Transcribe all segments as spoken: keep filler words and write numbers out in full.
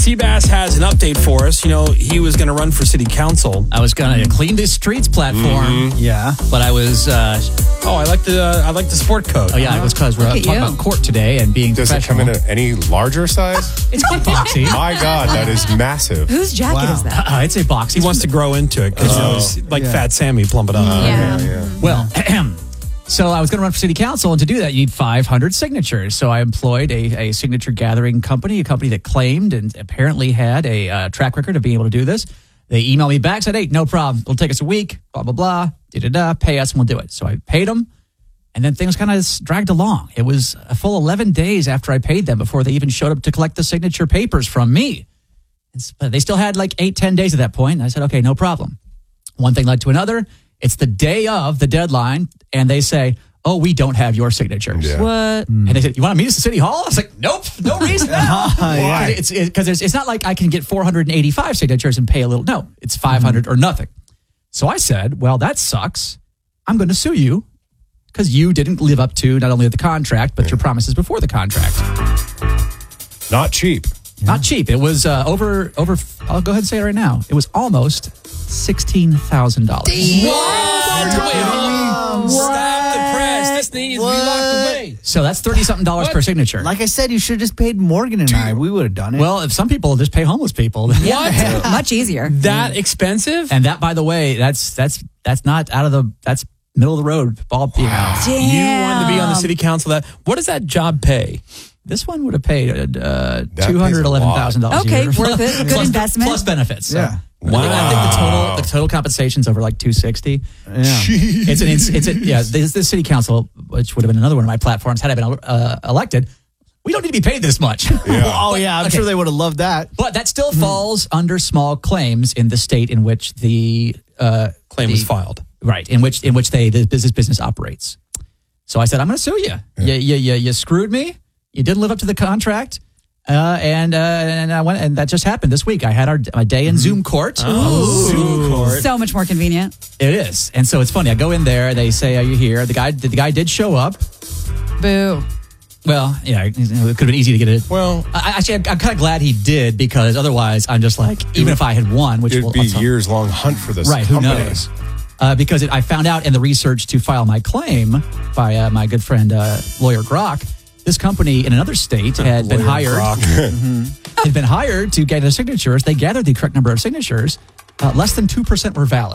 Seabass has an update for us. You know, he was going to run for city council. I was going to clean the streets platform. Mm-hmm. Yeah. But I was... Uh, oh, I like the uh, I like the sport coat. Oh, yeah, it was because we're talking about court today and being Does it come in a, any larger size? It's quite boxy. My God, that is massive. Whose jacket Wow. is that? Uh, it's a boxy. He wants to grow into it because Oh. he's like Yeah. Fat Sammy, plump it up. Yeah. Yeah. Well, so I was going to run for city council, and to do that, you need five hundred signatures. So I employed a, a signature gathering company, a company that claimed and apparently had a uh, track record of being able to do this. They emailed me back, said, hey, no problem. It'll take us a week, blah, blah, blah, da-da-da, pay us, and we'll do it. So I paid them, and then things kind of dragged along. It was a full eleven days after I paid them before they even showed up to collect the signature papers from me. It's, but they still had like eight, ten days at that point, and I said, okay, no problem. One thing led to another. It's the day of the deadline, and they say, oh, we don't have your signatures. Yeah. What? And they said, you want to meet us at City Hall? I was like, nope, no reason. Yeah. It's because it, it's not like I can get four hundred eighty-five signatures and pay a little. No, it's five hundred or nothing. So I said, well, that sucks. I'm going to sue you because you didn't live up to not only the contract, but your promises before the contract. Not cheap. Not cheap. It was uh, over, over, I'll go ahead and say it right now. It was almost sixteen thousand dollars. Stop the press. This needs to be locked away. So that's thirty-something dollars per signature. Like I said, you should have just paid Morgan and I. We would have done it. Well, if some people just pay homeless people. What? Much easier. That expensive? And that, by the way, that's that's that's not out of the that's middle of the road ball. You know. Damn. You wanted to be on the city council. That what does that job pay? This one would have paid uh, pays two hundred eleven thousand dollars. Okay, a year. worth it. Good plus, investment. plus benefits. So. Yeah. Wow. I think the total the total compensation's over like two sixty. yeah. It's an it's, it's a, yeah. This, this city council, which would have been another one of my platforms had I been uh, elected, we don't need to be paid this much. Yeah. Oh, yeah. I'm Okay. sure they would have loved that. But that still falls under small claims in the state in which the uh, Claim the- was filed. Right, in which in which they the business business operates. So I said, I'm going to sue you. You, you. you. You screwed me. You didn't live up to the contract. Uh, and uh, and I went, and that just happened this week. I had our my day in Zoom court. Zoom court. So much more convenient. It is, and so it's funny. I go in there. They say, "Are you here?" The guy, the guy did show up. Boo. Well, yeah, it could have been easy to get it. Well, I, actually, I'm, I'm kind of glad he did because otherwise, I'm just like, even if I had won, which it'd will be also- a years long hunt for this right? Who company. knows? Uh, because it, I found out in the research to file my claim by uh, my good friend uh, lawyer Grok. This company in another state had been Lawyer hired. Grok. had been hired to gather signatures. They gathered the correct number of signatures. Uh, less than two percent were valid.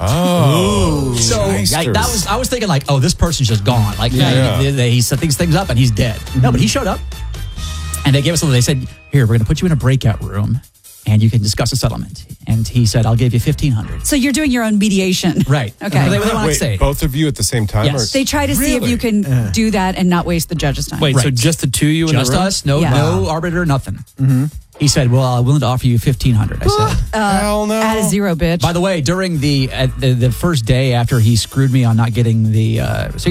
Oh, So I, shysters. that was I was thinking like, oh, this person's just gone. Like Yeah. he, he, he set these things up and he's dead. No, but he showed up, and they gave us. They said, "Here, we're going to put you in a breakout room, and you can discuss a settlement." And he said, "I'll give you fifteen hundred." So you're doing your own mediation. Right. Okay. They, they want to Wait, say. both of you at the same time? Yes. Or? They try to see if Really? you can do that and not waste the judge's time. Wait, so Right. just the two of you in Just the room? us, no, Yeah. no arbiter, nothing. He said, "Well, I'm willing to offer you fifteen hundred." I said, Hell no. Add a zero, bitch. By the way, during the, uh, the the first day after he screwed me on not getting the uh,